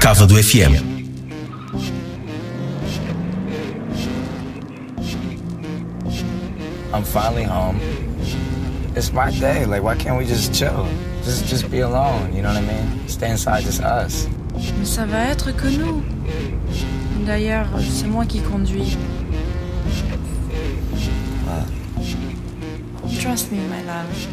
Casa do FM. I'm finally home. It's my day. Like, why can't we just chill? Just be alone, you know what I mean? Stay inside, just us. Mais ça va être que nous. D'ailleurs, c'est moi qui conduis. Trust me, my love.